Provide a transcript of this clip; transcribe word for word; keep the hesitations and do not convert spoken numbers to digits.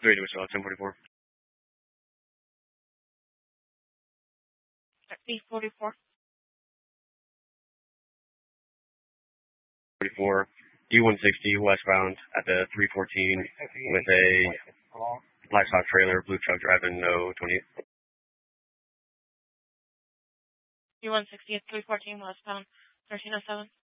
three to Wichita, ten forty-four. eight forty-four. forty-four. D one sixty westbound at the three fourteen with a livestock trailer, blue truck driving no twenty-eight. D one sixty at three fourteen westbound, thirteen oh seven.